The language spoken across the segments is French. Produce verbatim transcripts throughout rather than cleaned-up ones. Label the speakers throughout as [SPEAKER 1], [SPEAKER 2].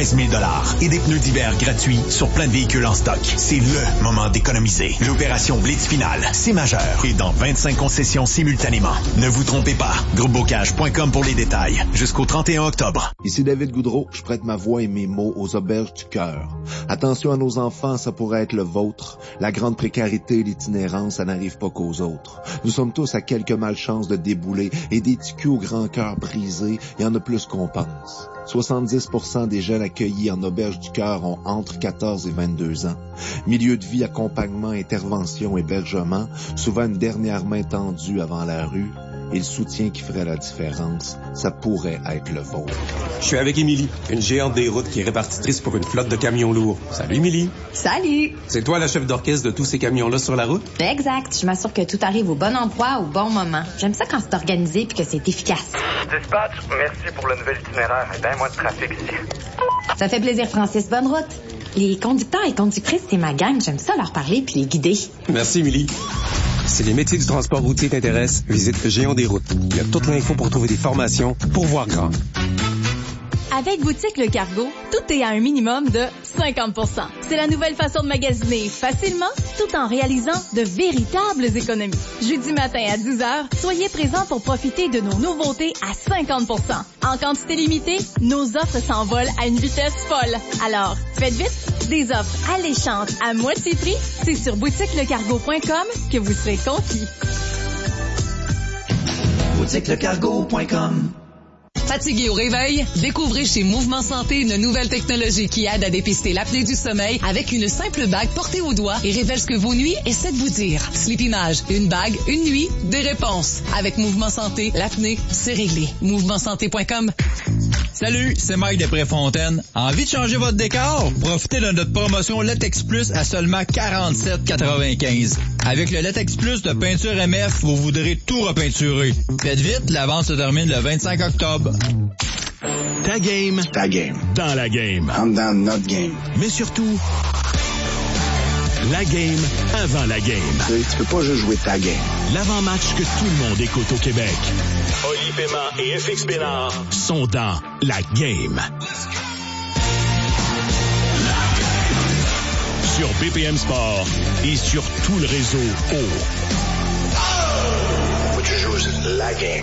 [SPEAKER 1] quinze mille dollars et des pneus d'hiver gratuits sur plein de véhicules en stock. C'est le moment d'économiser. L'opération Blitz finale, c'est majeur et dans vingt-cinq concessions simultanément. Ne vous trompez pas. groupe bocage point com pour les détails. Jusqu'au trente et un octobre.
[SPEAKER 2] Ici David Goudreau, je prête ma voix et mes mots aux auberges du cœur. Attention à nos enfants, ça pourrait être le vôtre. La grande précarité et l'itinérance, ça n'arrive pas qu'aux autres. Nous sommes tous à quelques malchances de débouler et des ticus au grand cœur brisé, il y en a plus qu'on pense. soixante-dix pour cent des jeunes accueillis en auberge du cœur ont entre quatorze et vingt-deux ans. Milieu de vie, accompagnement, intervention, hébergement, souvent une dernière main tendue avant la rue. Et le soutien qui ferait la différence, ça pourrait être le vôtre.
[SPEAKER 3] Je suis avec Émilie, une géante des routes qui est répartitrice pour une flotte de camions lourds. Salut Émilie.
[SPEAKER 4] Salut.
[SPEAKER 3] C'est toi la chef d'orchestre de tous ces camions-là sur la route?
[SPEAKER 4] Exact. Je m'assure que tout arrive au bon endroit, au bon moment. J'aime ça quand c'est organisé puis que c'est efficace.
[SPEAKER 5] Dispatch, merci pour le nouvel itinéraire. Et bien moins de trafic ici.
[SPEAKER 4] Ça fait plaisir, Francis. Bonne route. Les conducteurs et conductrices, c'est ma gang. J'aime ça leur parler puis les guider.
[SPEAKER 3] Merci Émilie. Si les métiers du transport routier t'intéressent, visite le Géant des routes. Il y a toute l'info pour trouver des formations pour voir grand.
[SPEAKER 6] Avec Boutique Le Cargo, tout est à un minimum de cinquante pour cent. C'est la nouvelle façon de magasiner facilement, tout en réalisant de véritables économies. Jeudi matin à dix heures, soyez présents pour profiter de nos nouveautés à cinquante pour cent. En quantité limitée, nos offres s'envolent à une vitesse folle. Alors, faites vite, des offres alléchantes à moitié prix, c'est sur boutique le cargo point com que vous serez conquis.
[SPEAKER 7] boutique le cargo point com.
[SPEAKER 8] Fatigué au réveil? Découvrez chez Mouvement Santé une nouvelle technologie qui aide à dépister l'apnée du sommeil avec une simple bague portée au doigt et révèle ce que vos nuits essaient de vous dire. Sleepimage, une bague, une nuit, des réponses. Avec Mouvement Santé, l'apnée, c'est réglé. mouvement santé point com.
[SPEAKER 9] Salut, c'est Mike de Préfontaine. Envie de changer votre décor? Profitez de notre promotion Latex Plus à seulement quarante-sept quatre-vingt-quinze. Avec le Latex Plus de Peinture M F, vous voudrez tout repeinturer. Faites vite, la vente se termine le vingt-cinq octobre.
[SPEAKER 10] Ta game.
[SPEAKER 11] Ta game.
[SPEAKER 10] Dans la game.
[SPEAKER 11] I'm dans notre game.
[SPEAKER 10] Mais surtout, la game avant la game.
[SPEAKER 11] Tu, tu peux pas juste jouer ta game.
[SPEAKER 10] L'avant-match que tout le monde écoute au Québec. Oli Paiement et F X Bénard sont dans la game. Sur B P M Sport et sur tout le réseau O.
[SPEAKER 11] Faut que tu joues la game.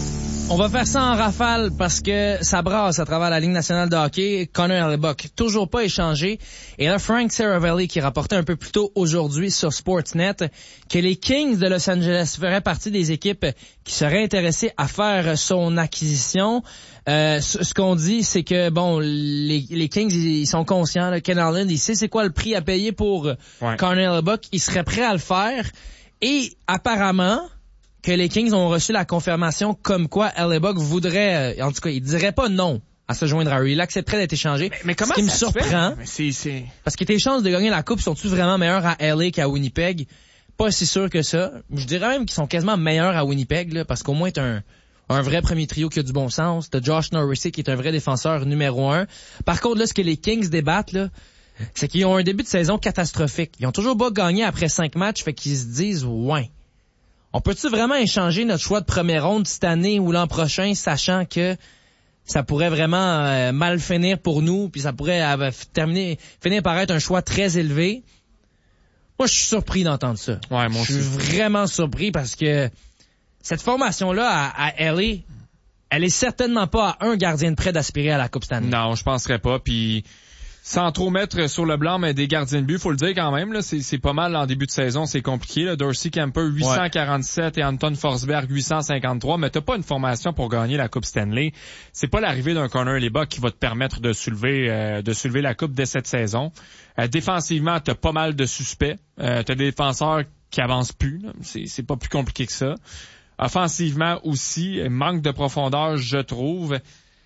[SPEAKER 12] On va faire ça en rafale parce que ça brasse à travers la Ligue nationale de hockey. Connor Hellebuyck, toujours pas échangé. Et là, Frank Seravalli qui rapportait un peu plus tôt aujourd'hui sur Sportsnet que les Kings de Los Angeles feraient partie des équipes qui seraient intéressées à faire son acquisition. Euh, ce, ce qu'on dit, c'est que, bon, les, les Kings, ils, ils sont conscients. Là, Ken Holland, il sait c'est quoi le prix à payer pour ouais. Connor Hellebuyck. Il serait prêt à le faire. Et apparemment, que les Kings ont reçu la confirmation comme quoi Hellebuyck voudrait, en tout cas, il dirait pas non à se joindre à eux. Il accepterait d'être échangé.
[SPEAKER 13] Mais, mais comment
[SPEAKER 12] ce qui
[SPEAKER 13] ça
[SPEAKER 12] me surprend,
[SPEAKER 13] mais c'est, c'est...
[SPEAKER 12] parce que tes chances de gagner la coupe sont-tu vraiment meilleures à L A qu'à Winnipeg? Pas si sûr que ça. Je dirais même qu'ils sont quasiment meilleurs à Winnipeg, là, parce qu'au moins t'as un, un vrai premier trio qui a du bon sens. T'as Josh Norris qui est un vrai défenseur numéro un. Par contre, là, ce que les Kings débattent, là, c'est qu'ils ont un début de saison catastrophique. Ils ont toujours pas gagné après cinq matchs, fait qu'ils se disent, ouais. On peut-tu vraiment échanger notre choix de première ronde cette année ou l'an prochain, sachant que ça pourrait vraiment euh, mal finir pour nous, puis ça pourrait euh, terminer, finir par être un choix très élevé? Moi, je suis surpris d'entendre ça.
[SPEAKER 13] Ouais, moi
[SPEAKER 12] je suis vraiment surpris parce que cette formation-là à, à L A, elle est certainement pas à un gardien de près d'aspirer à la Coupe Stanley.
[SPEAKER 13] Non, je penserais pas. Puis sans trop mettre sur le blanc, mais des gardiens de but, faut le dire quand même, là, c'est, c'est pas mal en début de saison, c'est compliqué. Là. Dorsey Camper, huit cent quarante-sept ouais. et Anton Forsberg, huit cent cinquante-trois, mais t'as pas une formation pour gagner la Coupe Stanley. C'est pas l'arrivée d'un Connor Hellebuyck qui va te permettre de soulever euh, de soulever la Coupe dès cette saison. Euh, défensivement, t'as pas mal de suspects. Euh, t'as des défenseurs qui avancent plus. Là. C'est, c'est pas plus compliqué que ça. Offensivement aussi, manque de profondeur, je trouve.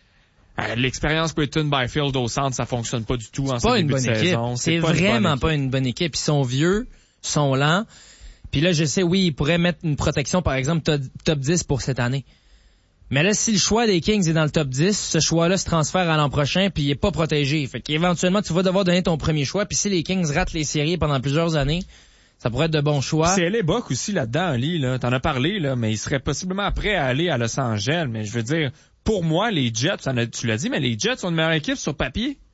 [SPEAKER 13] Euh, l'expérience Clayton Byfield au centre, ça fonctionne pas du tout en ce début de saison.
[SPEAKER 12] C'est, c'est pas vraiment pas une bonne équipe. Ils sont vieux, sont lents. Puis là, je sais, oui, ils pourraient mettre une protection, par exemple, top, top dix pour cette année. Mais là, si le choix des Kings est dans le top dix, ce choix-là se transfère à l'an prochain, puis il est pas protégé. Fait qu'éventuellement, tu vas devoir donner ton premier choix. Puis si les Kings ratent les séries pendant plusieurs années, ça pourrait être de bons choix.
[SPEAKER 13] C'est Hellebuyck aussi là-dedans, Ali, là. T'en as parlé, là, mais il serait possiblement prêt à aller à Los Angeles. Mais je veux dire, pour moi, les Jets, tu l'as dit, mais les Jets sont une meilleure équipe sur papier.